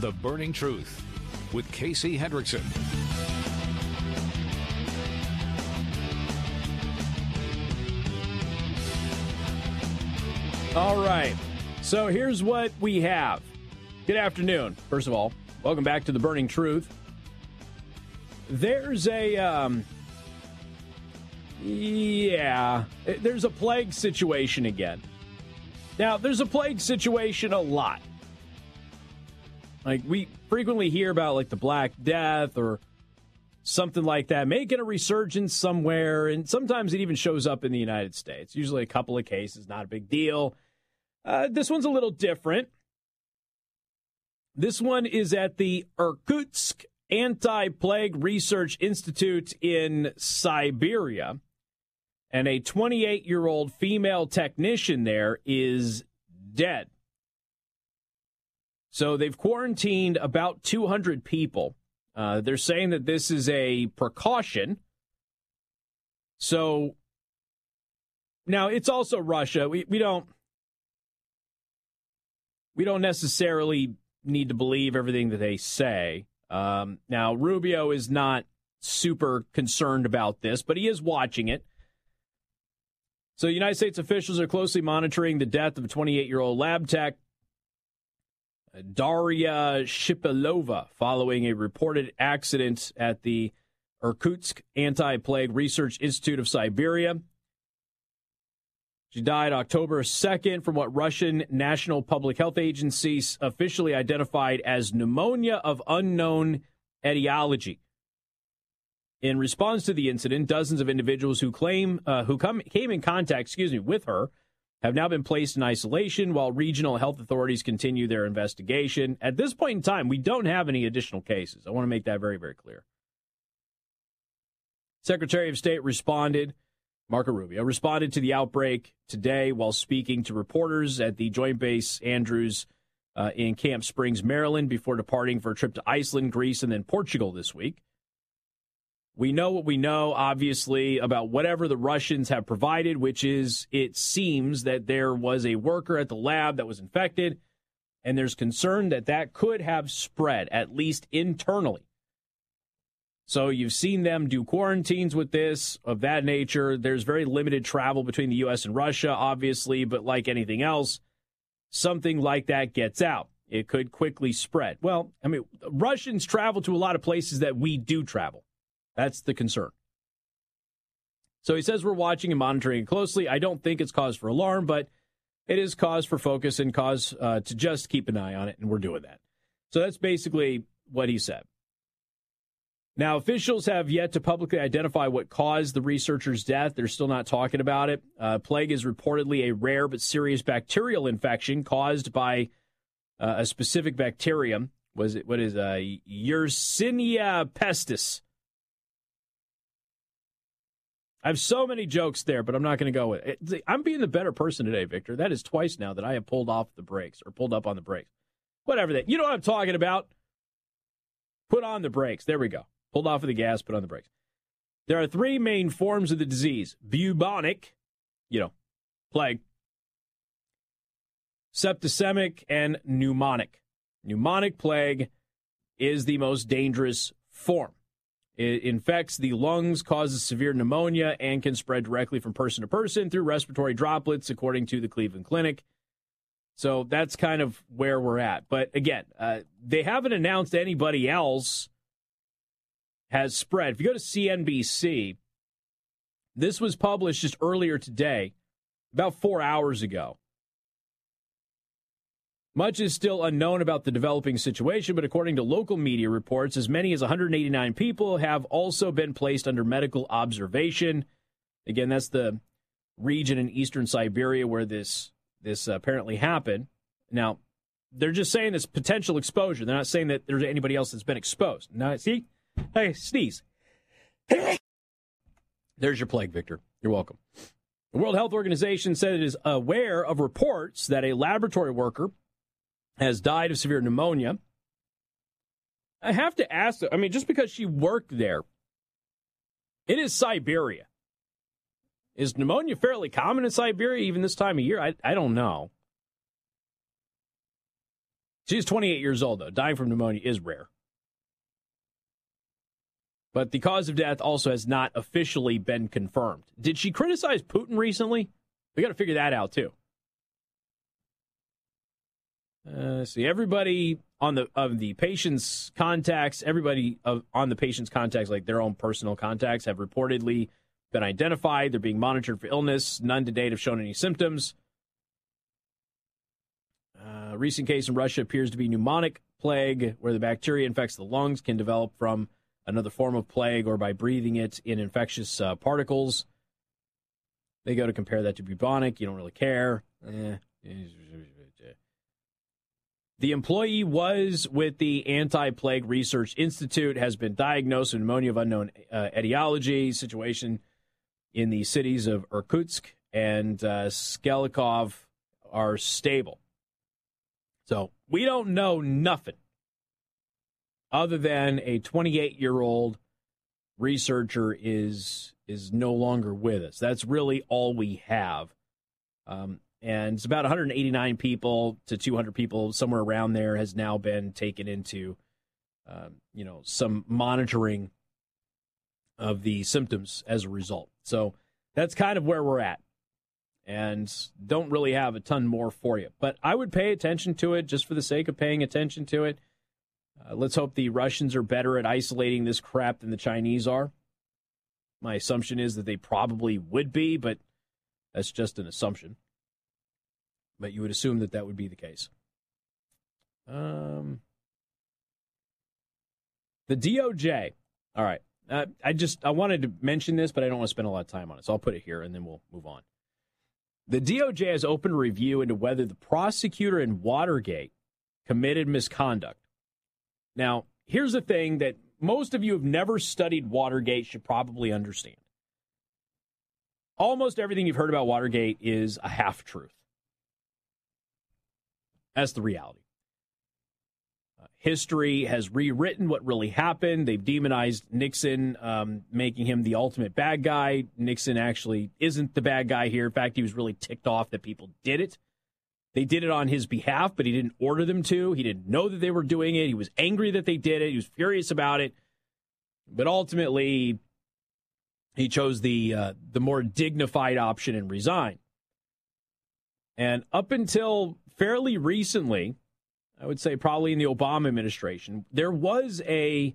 The Burning Truth with Casey Hendrickson. All right, so here's what we have. Good afternoon, first of all. Welcome back to The Burning Truth. There's a, there's a plague situation again. Now, there's a plague situation a lot. Like, we frequently hear about, like, the Black Death or something like that, making a resurgence somewhere, and sometimes it even shows up in the United States. Usually a couple of cases, not a big deal. This one's a little different. This one is at the Irkutsk Anti-Plague Research Institute in Siberia, and a 28-year-old female technician there is dead. So they've quarantined about 200 people. They're saying that this is a precaution. So now it's also Russia. We don't necessarily need to believe everything that they say. Now, Rubio is not super concerned about this, but he is watching it. So United States officials are closely monitoring the death of a 28-year-old lab tech, Daria Shipilova, following a reported accident at the Irkutsk Anti-Plague Research Institute of Siberia. She died October 2nd from what Russian National Public Health Agency officially identified as pneumonia of unknown etiology. In response to the incident, dozens of individuals who came in contact, with her have now been placed in isolation while regional health authorities continue their investigation. At this point in time, we don't have any additional cases. I want to make that very, very clear. Secretary of State Marco Rubio responded to the outbreak today while speaking to reporters at the Joint Base Andrews in Camp Springs, Maryland, before departing for a trip to Iceland, Greece, and then Portugal this week. We know what we know, obviously, about whatever the Russians have provided, which is it seems that there was a worker at the lab that was infected, and there's concern that that could have spread, at least internally. So you've seen them do quarantines with this, of that nature. There's very limited travel between the U.S. and Russia, obviously, but like anything else, something like that gets out. It could quickly spread. Well, I mean, Russians travel to a lot of places that we do travel. That's the concern. So he says we're watching and monitoring it closely. I don't think it's cause for alarm, but it is cause for focus and cause to just keep an eye on it, and we're doing that. So that's basically what he said. Now, officials have yet to publicly identify what caused the researcher's death. They're still not talking about it. Plague is reportedly a rare but serious bacterial infection caused by a specific bacterium. What is Yersinia pestis? I have so many jokes there, but I'm not going to go with it. I'm being the better person today, Victor. That is twice now that I have pulled off the brakes or pulled up on the brakes. Whatever that. You know what I'm talking about. Put on the brakes. There we go. Pulled off of the gas, put on the brakes. There are three main forms of the disease. Bubonic, plague, septicemic, and pneumonic. Pneumonic plague is the most dangerous form. It infects the lungs, causes severe pneumonia, and can spread directly from person to person through respiratory droplets, according to the Cleveland Clinic. So that's kind of where we're at. But again, they haven't announced anybody else has spread. If you go to CNBC, this was published just earlier today, about 4 hours ago. Much is still unknown about the developing situation, but according to local media reports, as many as 189 people have also been placed under medical observation. Again, that's the region in eastern Siberia where this apparently happened. Now, they're just saying this potential exposure. They're not saying that there's anybody else that's been exposed. Now, see? Hey, sneeze. There's your plague, Victor. You're welcome. The World Health Organization said it is aware of reports that a laboratory worker has died of severe pneumonia. I have to ask, just because she worked there, it is Siberia. Is pneumonia fairly common in Siberia even this time of year? I don't know. She's 28 years old, though. Dying from pneumonia is rare. But the cause of death also has not officially been confirmed. Did she criticize Putin recently? We got to figure that out, too. See, everybody on the patient's contacts, on the patient's contacts, like their own personal contacts, have reportedly been identified. They're being monitored for illness. None to date have shown any symptoms. A recent case in Russia appears to be pneumonic plague, where the bacteria infects the lungs, can develop from another form of plague or by breathing it in infectious particles. They go to compare that to bubonic. You don't really care. The employee was with the Anti-Plague Research Institute, has been diagnosed with pneumonia of unknown etiology. Situation in the cities of Irkutsk and Skelikov are stable. So we don't know nothing other than a 28-year-old researcher is no longer with us. That's really all we have. And it's about 189 people to 200 people, somewhere around there, has now been taken into, some monitoring of the symptoms as a result. So that's kind of where we're at. And don't really have a ton more for you. But I would pay attention to it just for the sake of paying attention to it. Let's hope the Russians are better at isolating this crap than the Chinese are. My assumption is that they probably would be, but that's just an assumption. But you would assume that would be the case. The DOJ. All right. I wanted to mention this, but I don't want to spend a lot of time on it. So I'll put it here and then we'll move on. The DOJ has opened a review into whether the prosecutor in Watergate committed misconduct. Now, here's the thing that most of you who've never studied Watergate should probably understand. Almost everything you've heard about Watergate is a half-truth. That's the reality. History has rewritten what really happened. They've demonized Nixon, making him the ultimate bad guy. Nixon actually isn't the bad guy here. In fact, he was really ticked off that people did it. They did it on his behalf, but he didn't order them to. He didn't know that they were doing it. He was angry that they did it. He was furious about it. But ultimately, he chose the more dignified option and resigned. And up until fairly recently, I would say probably in the Obama administration, there was a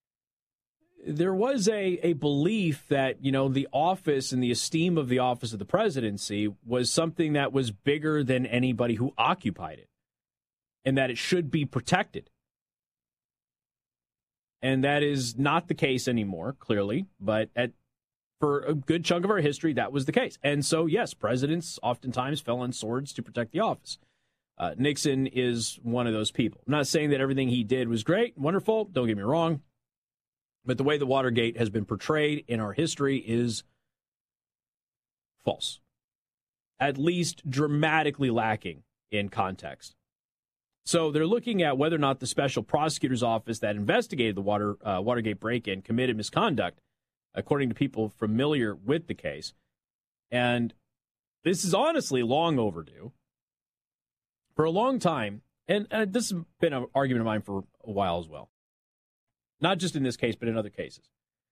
belief that, the office and the esteem of the office of the presidency was something that was bigger than anybody who occupied it, and that it should be protected. And that is not the case anymore, clearly, but for a good chunk of our history, that was the case. And so, yes, presidents oftentimes fell on swords to protect the office. Nixon is one of those people. I'm not saying that everything he did was great, wonderful, don't get me wrong, but the way the Watergate has been portrayed in our history is false, at least dramatically lacking in context. So they're looking at whether or not the special prosecutor's office that investigated the Watergate break-in committed misconduct, according to people familiar with the case. And this is honestly long overdue. For a long time, and this has been an argument of mine for a while as well, not just in this case, but in other cases.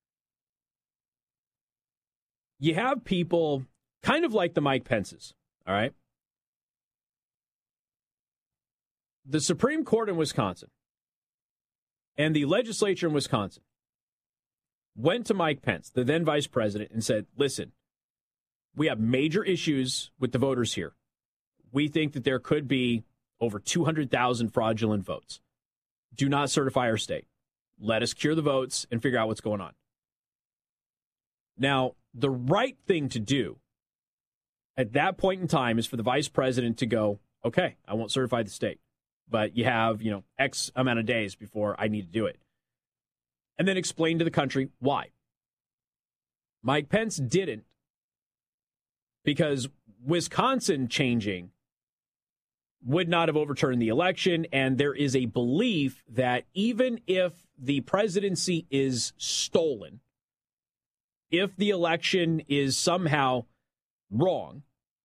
You have people kind of like the Mike Pences, all right? The Supreme Court in Wisconsin and the legislature in Wisconsin went to Mike Pence, the then vice president, and said, listen, we have major issues with the voters here. We think that there could be over 200,000 fraudulent votes. Do not certify our state. Let us cure the votes and figure out what's going on. Now, the right thing to do at that point in time is for the vice president to go, okay, I won't certify the state, but you have, X amount of days before I need to do it. And then explain to the country why. Mike Pence didn't, because Wisconsin changing would not have overturned the election, and there is a belief that even if the presidency is stolen, if the election is somehow wrong,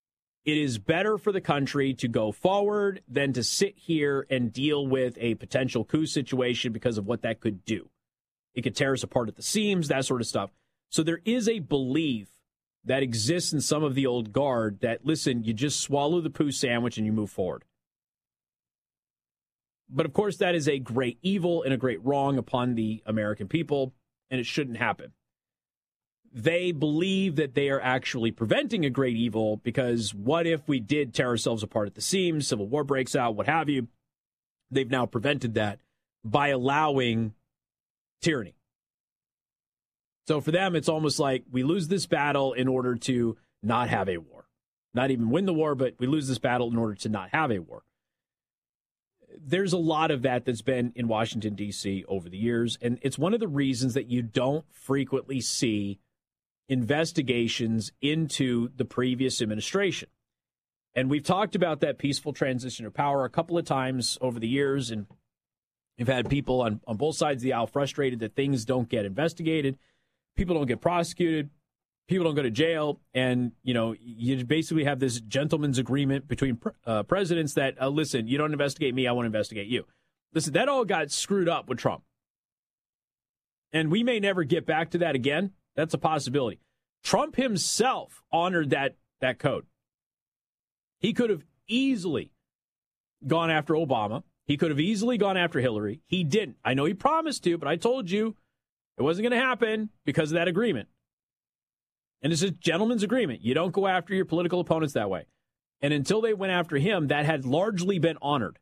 It is better for the country to go forward than to sit here and deal with a potential coup situation because of what that could do. It could tear us apart at the seams, that sort of stuff. So there is a belief that exists in some of the old guard that, listen, you just swallow the poo sandwich and you move forward. But, of course, that is a great evil and a great wrong upon the American people, and it shouldn't happen. They believe that they are actually preventing a great evil because what if we did tear ourselves apart at the seams, civil war breaks out, what have you? They've now prevented that by allowing tyranny. So for them, it's almost like we lose this battle in order to not have a war. Not even win the war, but we lose this battle in order to not have a war. There's a lot of that that's been in Washington, D.C. over the years, and it's one of the reasons that you don't frequently see investigations into the previous administration. And we've talked about that peaceful transition of power a couple of times over the years, and we've had people on both sides of the aisle frustrated that things don't get investigated, people don't get prosecuted, people don't go to jail, and, you know, you basically have this gentleman's agreement between presidents that, listen, you don't investigate me, I want to investigate you. Listen, that all got screwed up with Trump. And we may never get back to that again. That's a possibility. Trump himself honored that code. He could have easily gone after Obama. He could have easily gone after Hillary. He didn't. I know he promised to, but I told you it wasn't going to happen because of that agreement. And it's a gentleman's agreement. You don't go after your political opponents that way. And until they went after him, that had largely been honored.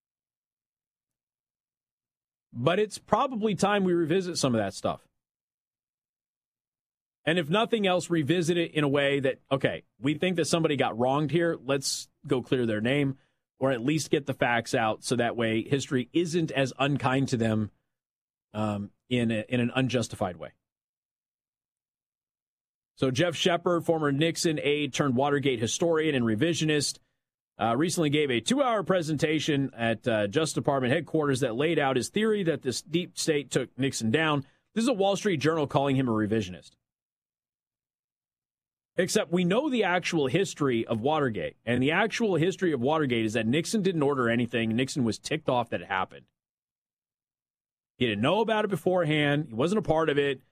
But it's probably time we revisit some of that stuff. And if nothing else, revisit it in a way that, okay, we think that somebody got wronged here. Let's go clear their name or at least get the facts out so that way history isn't as unkind to them in an unjustified way. So Jeff Shepard, former Nixon aide turned Watergate historian and revisionist, recently gave a 2-hour presentation at Justice Department headquarters that laid out his theory that this deep state took Nixon down. This is a Wall Street Journal calling him a revisionist. Except we know the actual history of Watergate. And the actual history of Watergate is that Nixon didn't order anything. Nixon was ticked off that it happened. He didn't know about it beforehand. He wasn't a part of it.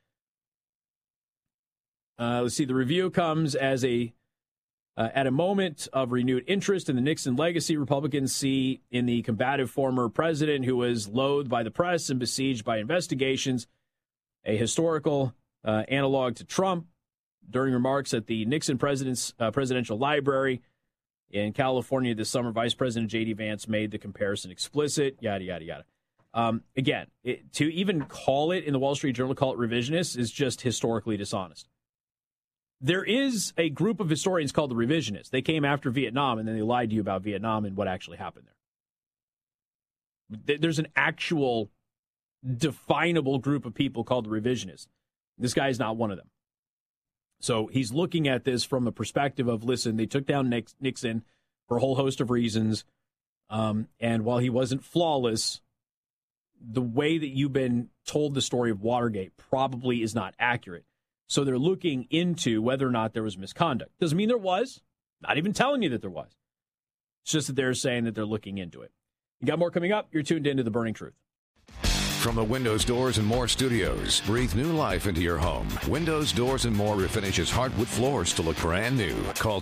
Let's see. The review comes as at a moment of renewed interest in the Nixon legacy. Republicans see in the combative former president who was loathed by the press and besieged by investigations a historical analog to Trump. During remarks at the Nixon presidential library in California this summer, Vice President J.D. Vance made the comparison explicit, yada, yada, yada. Again, to even call it in the Wall Street Journal, call it revisionist, is just historically dishonest. There is a group of historians called the revisionists. They came after Vietnam, and then they lied to you about Vietnam and what actually happened there. There's an actual definable group of people called the revisionists. This guy is not one of them. So he's looking at this from the perspective of, listen, they took down Nixon for a whole host of reasons. And while he wasn't flawless, the way that you've been told the story of Watergate probably is not accurate. So they're looking into whether or not there was misconduct. Doesn't mean there was. Not even telling you that there was. It's just that they're saying that they're looking into it. You got more coming up. You're tuned into The Burning Truth. From the Windows, Doors, and More studios, breathe new life into your home. Windows, Doors, and More refinishes hardwood floors to look brand new. Call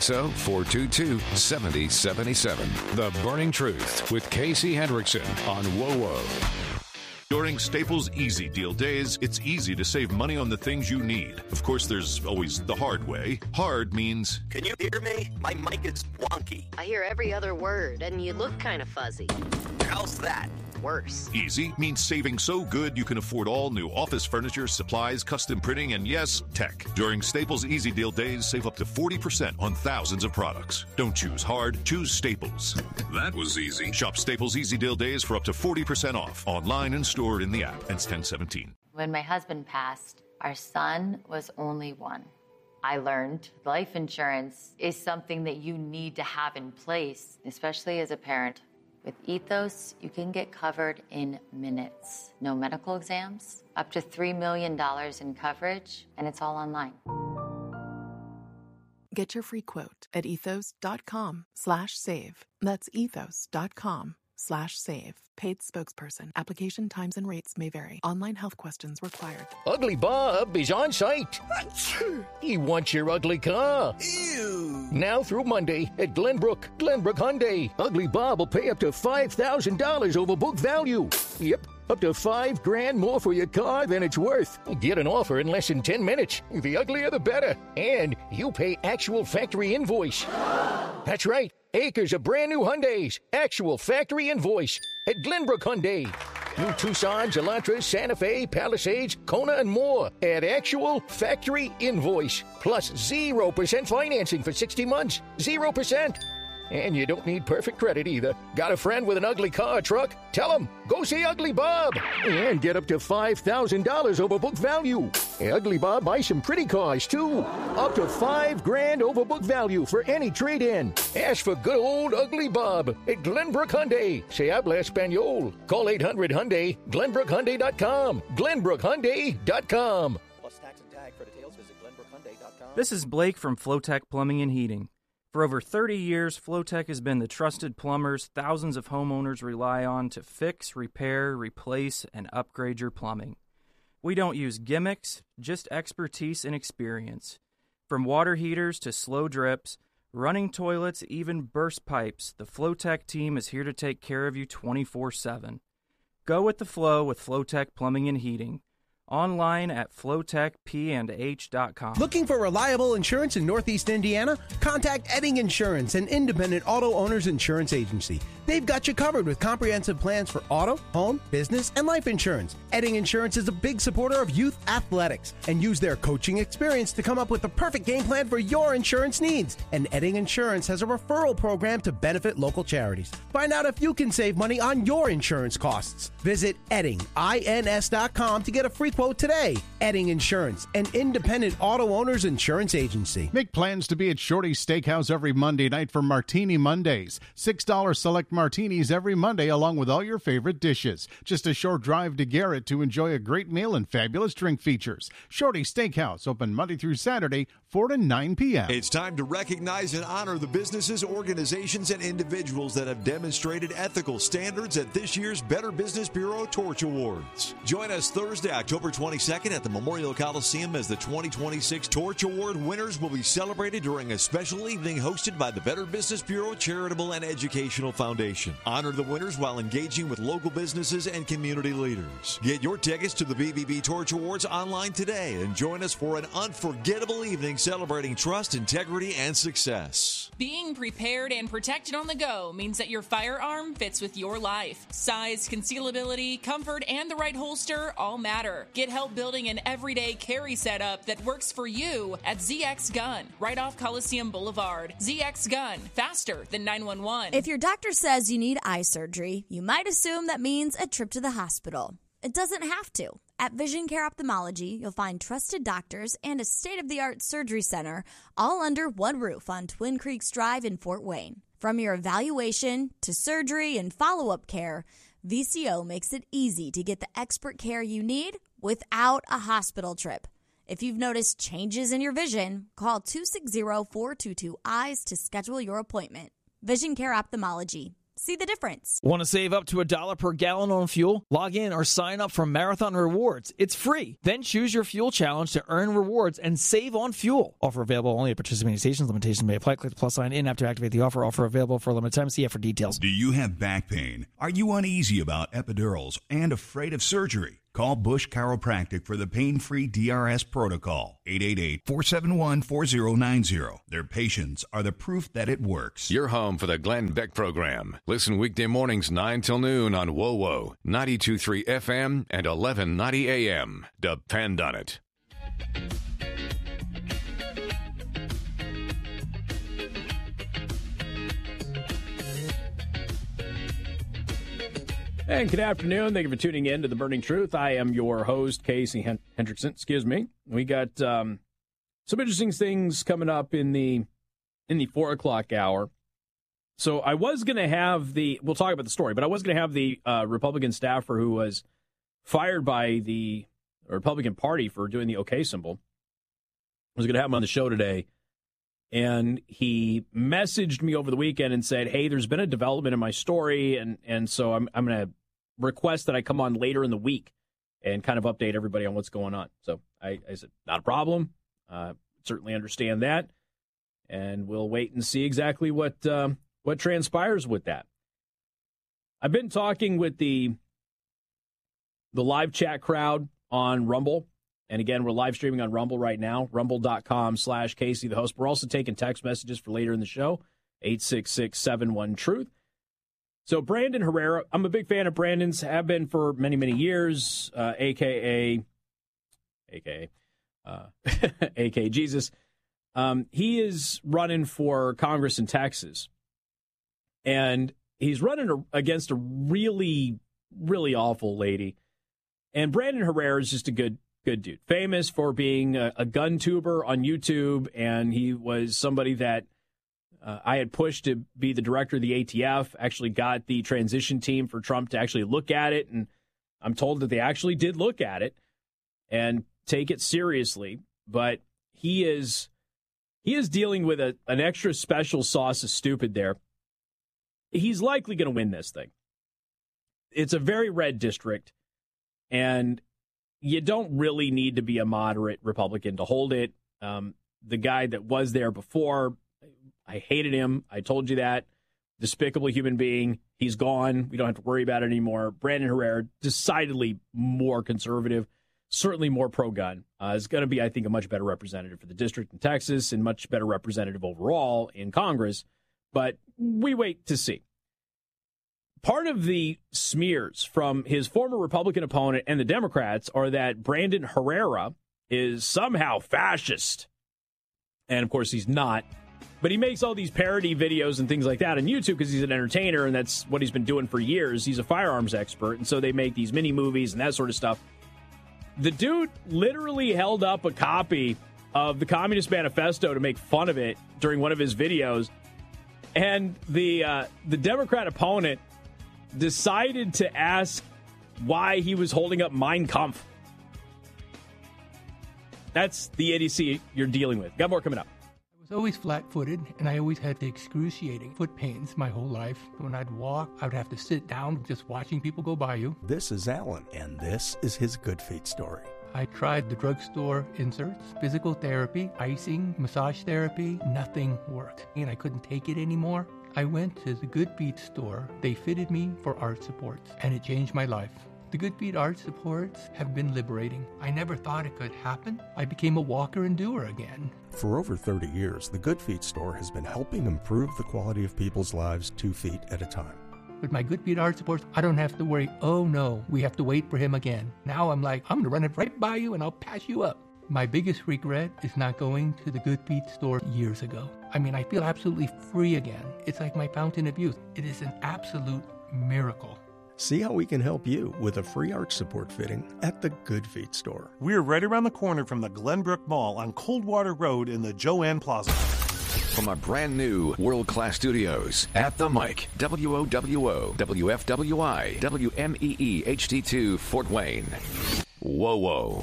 260-422-7077. The Burning Truth with Casey Hendrickson on WOWO. During Staples Easy Deal Days, it's easy to save money on the things you need. Of course, there's always the hard way. Hard means... Can you hear me? My mic is wonky. I hear every other word, and you look kind of fuzzy. How's that? Worse. Easy means saving so good you can afford all new office furniture, supplies, custom printing, and yes, tech. During Staples Easy Deal Days, save up to 40% on thousands of products. Don't choose hard, choose Staples. That was easy. Shop Staples Easy Deal Days for up to 40% off. Online and stored in the app. Ends 10/17. When my husband passed, our son was only one. I learned life insurance is something that you need to have in place, especially as a parent. With Ethos, you can get covered in minutes. No medical exams, up to $3 million in coverage, and it's all online. Get your free quote at ethos.com/save. That's ethos.com/save. Paid spokesperson. Application times and rates may vary. Online health questions required. Ugly Bob is on site. He wants your ugly car. Ew. Now through Monday at Glenbrook Hyundai. Ugly Bob will pay up to $5,000 over book value. Yep. Up to $5,000 more for your car than it's worth. Get an offer in less than 10 minutes. The uglier the better. And you pay actual factory invoice. That's right. Acres of brand new Hyundais. Actual factory invoice at Glenbrook Hyundai. New Tucsons, Elantras, Santa Fe, Palisades, Kona, and more at actual factory invoice. Plus 0% financing for 60 months. 0%. And you don't need perfect credit either. Got a friend with an ugly car or truck? Tell him, go see Ugly Bob. And get up to $5,000 over book value. Ugly Bob buys some pretty cars, too. Up to $5,000 over book value for any trade-in. Ask for good old Ugly Bob at Glenbrook Hyundai. Se habla español. Call 800-HYUNDAI, GlenbrookHyundai.com. GlenbrookHyundai.com. Plus tax and tag. For details, visit GlenbrookHyundai.com. This is Blake from Flowtech Plumbing and Heating. For over 30 years, Flowtech has been the trusted plumbers thousands of homeowners rely on to fix, repair, replace, and upgrade your plumbing. We don't use gimmicks, just expertise and experience. From water heaters to slow drips, running toilets, even burst pipes, the Flowtech team is here to take care of you 24/7. Go with the flow with Flowtech Plumbing and Heating. Online at flowtechpandh.com. Looking for reliable insurance in Northeast Indiana? Contact Edding Insurance, an independent auto owner's insurance agency. They've got you covered with comprehensive plans for auto, home, business, and life insurance. Edding Insurance is a big supporter of youth athletics and use their coaching experience to come up with the perfect game plan for your insurance needs. And Edding Insurance has a referral program to benefit local charities. Find out if you can save money on your insurance costs. Visit eddingins.com to get a free quote today. Edding Insurance, an independent auto owner's insurance agency. Make plans to be at Shorty's Steakhouse every Monday night for Martini Mondays. $6 select martinis every Monday along with all your favorite dishes. Just a short drive to Garrett to enjoy a great meal and fabulous drink features. Shorty's Steakhouse, open Monday through Saturday, 4 to 9 p.m. It's time to recognize and honor the businesses, organizations, and individuals that have demonstrated ethical standards at this year's Better Business Bureau Torch Awards. Join us Thursday, October 22nd at the Memorial Coliseum as the 2026 Torch Award winners will be celebrated during a special evening hosted by the Better Business Bureau Charitable and Educational Foundation. Honor the winners while engaging with local businesses and community leaders. Get your tickets to the BBB Torch Awards online today and join us for an unforgettable evening celebrating trust, integrity, and success. Being prepared and protected on the go means that your firearm fits with your life. Size, concealability, comfort, and the right holster all matter. Get help building an everyday carry setup that works for you at ZX Gun, right off Coliseum Boulevard. ZX Gun, faster than 911. If your doctor says you need eye surgery, you might assume that means a trip to the hospital. It doesn't have to. At Vision Care Ophthalmology, you'll find trusted doctors and a state-of-the-art surgery center all under one roof on Twin Creeks Drive in Fort Wayne. From your evaluation to surgery and follow-up care, VCO makes it easy to get the expert care you need without a hospital trip. If you've noticed changes in your vision, call 260-422-EYES to schedule your appointment. Vision Care Ophthalmology. See the difference. Want to save up to $1 per gallon on fuel? Log in or sign up for Marathon Rewards. It's free. Then choose your fuel challenge to earn rewards and save on fuel. Offer available only at participating stations. Limitations may apply. Click the plus sign in app to activate the offer. Offer available for a limited time. See app for details. Do you have back pain? Are you uneasy about epidurals and afraid of surgery? Call Bush Chiropractic for the pain-free DRS protocol. 888-471-4090. Their patients are the proof that it works. Your home for the Glenn Beck Program. Listen weekday mornings 9 till noon on WOWO, 92.3 FM and 1190 AM. Depend on it. And good afternoon. Thank you for tuning in to The Burning Truth. I am your host, Casey Hendrickson. Excuse me. We got some interesting things coming up in the 4 o'clock hour. So I was going to have we'll talk about the story, but I was going to have the Republican staffer who was fired by the Republican Party for doing the OK symbol. I was going to have him on the show today, And he messaged me over the weekend and said, hey, there's been a development in my story, and so I'm going to request that I come on later in the week and kind of update everybody on what's going on. So I said, not a problem. Certainly understand that. And we'll wait and see exactly what transpires with that. I've been talking with the live chat crowd on Rumble. And again, we're live streaming on Rumble right now, rumble.com/Casey the host. We're also taking text messages for later in the show, 866-71-TRUTH. So Brandon Herrera, I'm a big fan of Brandon's, have been for many, many years, a.k.a. Jesus. He is running for Congress in Texas. And he's running against a really, really awful lady. And Brandon Herrera is just a good dude, famous for being a gun tuber on YouTube, and he was somebody that I had pushed to be the director of the ATF, actually got the transition team for Trump to actually look at it, and I'm told that they actually did look at it and take it seriously, but he is dealing with an extra special sauce of stupid there. He's likely going to win this thing. It's a very red district, and you don't really need to be a moderate Republican to hold it. The guy that was there before, I hated him. I told you that. Despicable human being. He's gone. We don't have to worry about it anymore. Brandon Herrera, decidedly more conservative, certainly more pro-gun. Is going to be, I think, a much better representative for the district in Texas and much better representative overall in Congress. But we wait to see. Part of the smears from his former Republican opponent and the Democrats are that Brandon Herrera is somehow fascist. And, of course, he's not. But he makes all these parody videos and things like that on YouTube because he's an entertainer, and that's what he's been doing for years. He's a firearms expert, and so they make these mini-movies and that sort of stuff. The dude literally held up a copy of the Communist Manifesto to make fun of it during one of his videos. And the Democrat opponent decided to ask why he was holding up Mein Kampf. That's the idiocy you're dealing with. Got more coming up. I was always flat-footed, and I always had the excruciating foot pains my whole life. When I'd walk, I would have to sit down just watching people go by you. This is Alan, and this is his Good Feet story. I tried the drugstore inserts, physical therapy, icing, massage therapy. Nothing worked, and I couldn't take it anymore. I went to the Good Feet store. They fitted me for arch supports, and it changed my life. The Good Feet arch supports have been liberating. I never thought it could happen. I became a walker and doer again. For over 30 years, the Good Feet store has been helping improve the quality of people's lives 2 feet at a time. With my Good Feet arch supports, I don't have to worry, oh no, we have to wait for him again. Now I'm like, I'm going to run it right by you and I'll pass you up. My biggest regret is not going to the Good Feet store years ago. I mean, I feel absolutely free again. It's like my fountain of youth. It is an absolute miracle. See how we can help you with a free arch support fitting at the Good Feet store. We're right around the corner from the Glenbrook Mall on Coldwater Road in the Joanne Plaza. From a brand new world-class studios at the mic, WOWO, WFWI, WMEE HD2 Fort Wayne. Whoa.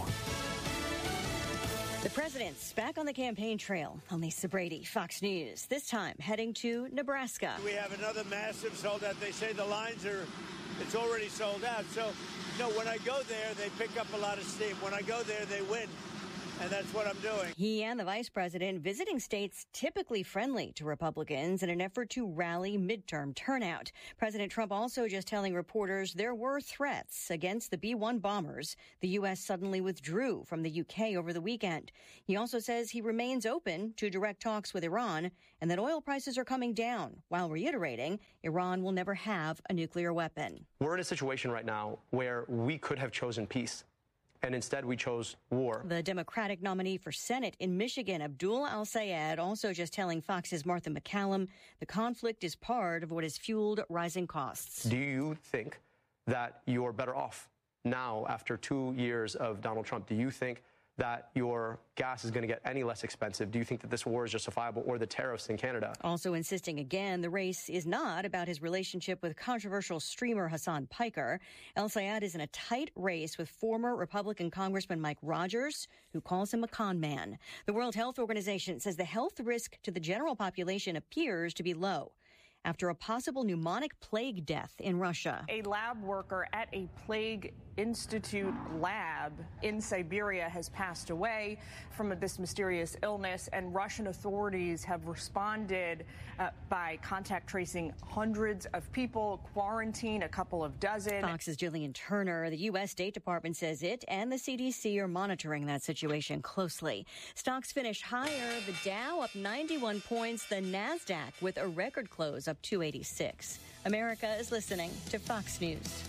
The president's back on the campaign trail. I'm Lisa Brady, Fox News. This time heading to Nebraska. We have another massive sold out. They say the lines it's already sold out. So, no, when I go there, they pick up a lot of steam. When I go there, they win. And that's what I'm doing. He and the vice president visiting states typically friendly to Republicans in an effort to rally midterm turnout. President Trump also just telling reporters there were threats against the B-1 bombers. The U.S. suddenly withdrew from the U.K. over the weekend. He also says he remains open to direct talks with Iran and that oil prices are coming down, while reiterating Iran will never have a nuclear weapon. We're in a situation right now where we could have chosen peace. And instead, we chose war. The Democratic nominee for Senate in Michigan, Abdul Al-Sayed, also just telling Fox's Martha McCallum the conflict is part of what has fueled rising costs. Do you think that you're better off now after 2 years of Donald Trump? Do you think that your gas is going to get any less expensive? Do you think that this war is justifiable, or the tariffs in Canada? Also insisting again the race is not about his relationship with controversial streamer Hassan Piker. El Sayed is in a tight race with former Republican Congressman Mike Rogers, who calls him a con man. The World Health Organization says the health risk to the general population appears to be low after a possible pneumonic plague death in Russia. A lab worker at a plague institute lab in Siberia has passed away from this mysterious illness, and Russian authorities have responded by contact tracing hundreds of people, quarantine a couple of dozen. Fox's Jillian Turner. The U.S. State Department says it and the CDC are monitoring that situation closely. Stocks finish higher. The Dow up 91 points. The NASDAQ with a record close up 286. America is listening to Fox News.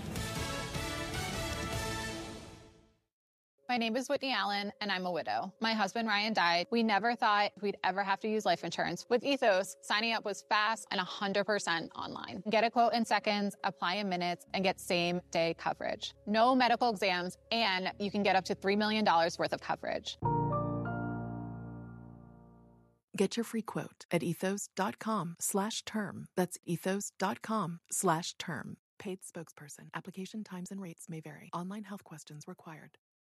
My name is Whitney Allen, and I'm a widow. My husband, Ryan, died. We never thought we'd ever have to use life insurance. With Ethos, signing up was fast and 100% online. Get a quote in seconds, apply in minutes, and get same-day coverage. No medical exams, and you can get up to $3 million worth of coverage. Get your free quote at ethos.com/term. That's ethos.com/term. Paid spokesperson. Application times and rates may vary. Online health questions required.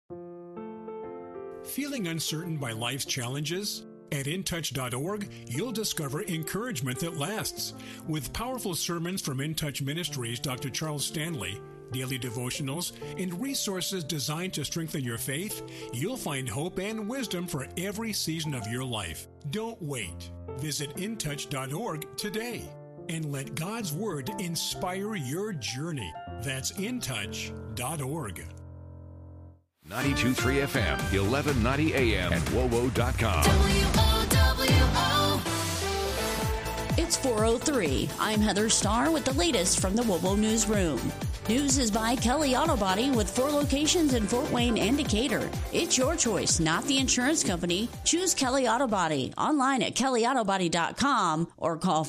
Feeling uncertain by life's challenges? At intouch.org, you'll discover encouragement that lasts. With powerful sermons from InTouch Ministries' Dr. Charles Stanley, daily devotionals, and resources designed to strengthen your faith, you'll find hope and wisdom for every season of your life. Don't wait. Visit intouch.org today and let God's Word inspire your journey. That's intouch.org. 92.3 FM, 1190 AM, and WOWO.com. It's 4:03. I'm Heather Starr with the latest from the WOWO Newsroom. News is by Kelly Auto Body with 4 locations in Fort Wayne and Decatur. It's your choice, not the insurance company. Choose Kelly Auto Body online at kellyautobody.com or call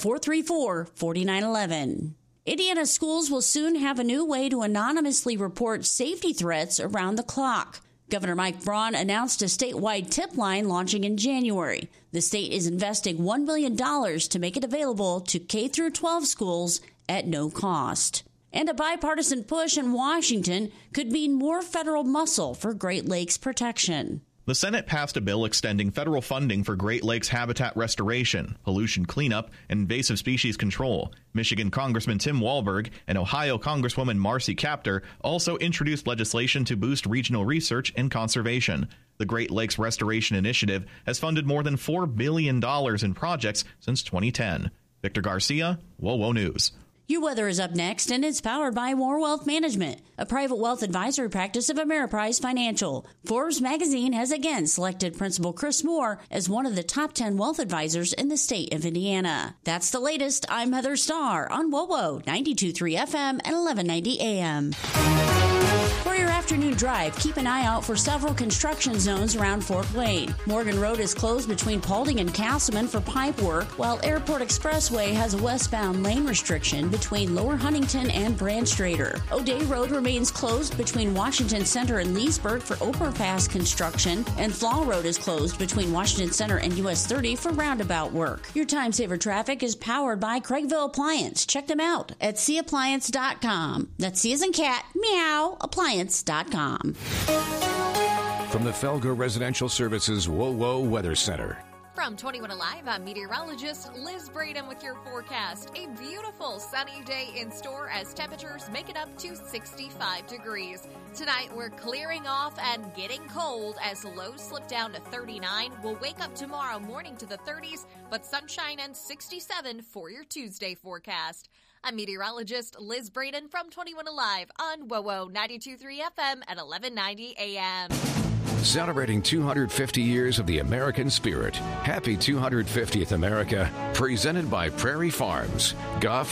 434-4911. Indiana schools will soon have a new way to anonymously report safety threats around the clock. Governor Mike Braun announced a statewide tip line launching in January. The state is investing $1 million to make it available to K-12 schools at no cost. And a bipartisan push in Washington could mean more federal muscle for Great Lakes protection. The Senate passed a bill extending federal funding for Great Lakes habitat restoration, pollution cleanup, and invasive species control. Michigan Congressman Tim Walberg and Ohio Congresswoman Marcy Kaptur also introduced legislation to boost regional research and conservation. The Great Lakes Restoration Initiative has funded more than $4 billion in projects since 2010. Victor Garcia, WOWO News. Your weather is up next, and it's powered by More Wealth Management, a private wealth advisory practice of Ameriprise Financial. Forbes magazine has again selected Principal Chris Moore as one of the top 10 wealth advisors in the state of Indiana. That's the latest. I'm Heather Starr on WOWO 92.3 FM and 1190 AM. For your afternoon drive, keep an eye out for several construction zones around Fort Wayne. Morgan Road is closed between Paulding and Castleman for pipe work, while Airport Expressway has a westbound lane restriction between Lower Huntington and Brandstrader. O'Day Road remains closed between Washington Center and Leesburg for overpass construction, and Flaw Road is closed between Washington Center and US 30 for roundabout work. Your time saver traffic is powered by Craigville Appliance. Check them out at cappliance.com. That's C as in cat, meow, appliance.com. From the Felger Residential Services WOWO Weather Center. From 21 Alive, I'm meteorologist Liz Braden with your forecast. A beautiful sunny day in store as temperatures make it up to 65 degrees. Tonight, we're clearing off and getting cold as lows slip down to 39. We'll wake up tomorrow morning to the 30s, but sunshine and 67 for your Tuesday forecast. I'm meteorologist Liz Braden from 21 Alive on WOWO 92.3 FM at 1190 AM. Celebrating 250 years of the American spirit. Happy 250th America. Presented by Prairie Farms. Goff